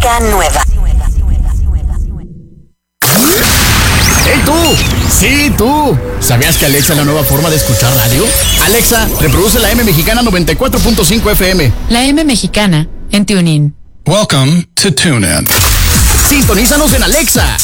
música nueva. ¡Hey tú! ¡Sí, tú! ¿Sabías que Alexa es la nueva forma de escuchar radio? Alexa, reproduce la M Mexicana 94.5 FM. La M Mexicana en TuneIn. Welcome to TuneIn. Sintonízanos en Alexa.